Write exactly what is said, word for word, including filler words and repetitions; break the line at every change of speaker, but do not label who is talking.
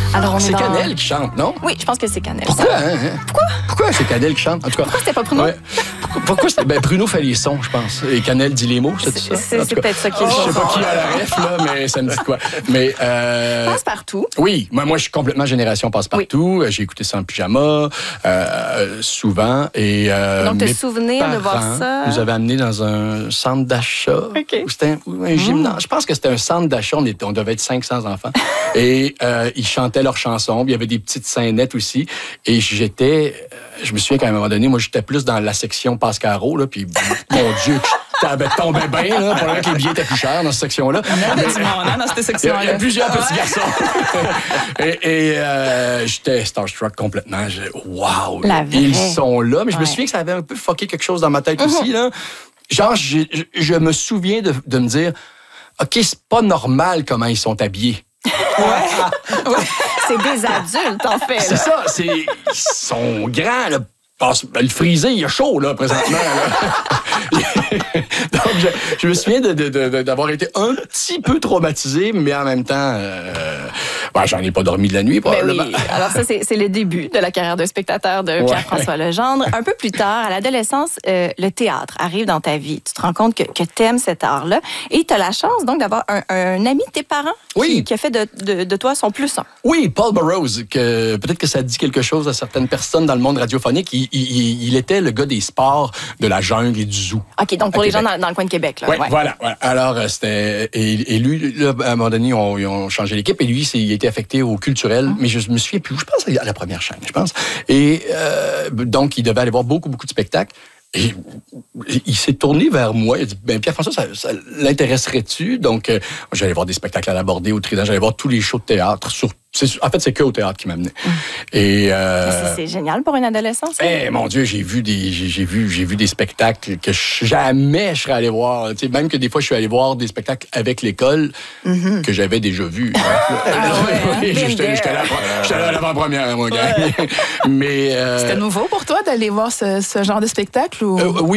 Alors, on est
C'est
dans...
Canel qui chante, non?
Oui, je pense que c'est Canel.
Pourquoi?
Ça.
Hein, hein? Pourquoi? Pourquoi c'est Canel qui chante? En tout cas,
Pourquoi c'était pas Bruno?
Ouais. Pourquoi, pourquoi c'était... Ben, Bruno fait les sons, je pense. Et Canel dit les mots, c'est ça?
C'est, c'est peut-être ça qui est
Je sais
le
pas qui a la ref, là, mais ça me dit quoi. Mais, euh...
Passe-partout.
Oui, moi, moi, je suis complètement génération passe-partout. Oui. J'ai écouté ça en pyjama, euh, souvent. Et, euh,
Donc, te souvenir de voir ça?
Nous avaient amenés dans un centre d'achat.
Okay.
Ou c'était un, ou un gymnase. Mmh. Je pense que c'était un centre d'achat. On, était, on devait être cinq cents enfants. Et euh, ils chantaient leurs chansons. Il y avait des petites scénettes aussi. Et j'étais... Je me souviens qu'à un moment donné, moi, j'étais plus dans la section passe-carreau, là, puis mon Dieu, je tombais bien, là, pour que les billets étaient plus chers dans cette section-là.
Il y a du monde, hein, dans cette section-là.
Il y a plusieurs petits garçons. et et euh, j'étais starstruck complètement. J'ai, wow! Ils sont là. Mais je ouais. me souviens que ça avait un peu fucké quelque chose dans ma tête mm-hmm. aussi, là. Genre, je, je me souviens de, de me dire, OK, c'est pas normal comment ils sont habillés.
Ouais. ouais. C'est des adultes, en fait.
C'est là. ça. C'est, ils sont grands, là. Le frisé, il est chaud, là, présentement. Là. Donc, je, je me souviens de, de, de, d'avoir été un petit peu traumatisé, mais en même temps, euh, ben, j'en ai pas dormi de la nuit, probablement.
Ben oui. Alors ça, c'est, c'est le début de la carrière de spectateur de Pierre-François ouais. Legendre. Un peu plus tard, à l'adolescence, euh, le théâtre arrive dans ta vie. Tu te rends compte que, que tu aimes cet art-là. Et tu as la chance, donc, d'avoir un, un ami de tes parents
oui.
qui, qui a fait de, de, de toi son plus un.
Oui, Paul Burroughs, que peut-être que ça dit quelque chose à certaines personnes dans le monde radiophonique. Il, il, il était le gars des sports, de la jungle et du zoo.
OK, donc pour les Québec. gens dans, dans le coin de Québec. Là.
Ouais,
ouais,
voilà. voilà. Alors, c'était... Et, et lui, là, à un moment donné, ils ont, ils ont changé l'équipe et lui, c'est, il a été affecté au culturel, mmh. mais je me souviens plus. Je pense à la première chaîne, je pense. Et euh, donc, il devait aller voir beaucoup, beaucoup de spectacles. Et il s'est tourné vers moi. Il a dit, ben Pierre-François, ça, ça l'intéresserait-tu? Donc, euh, j'allais voir des spectacles à l'Abordé, au Trident. J'allais voir tous les shows de théâtre. Sur, c'est, en fait, c'est que au théâtre qui m'amenait. Mmh. Et euh,
c'est, c'est génial pour une adolescence.
Eh, mon Dieu, j'ai vu des, j'ai, j'ai vu, j'ai vu des spectacles que je, jamais je serais allé voir. Tu sais, même que des fois, je suis allé voir des spectacles avec l'école mmh. que j'avais déjà vus. ah ouais, j'étais, j'étais là, j'étais là à l'avant-première, mon gars.
Ouais. Mais euh, c'était nouveau pour toi d'aller voir ce, ce genre de spectacle? Ou...
Euh, oui,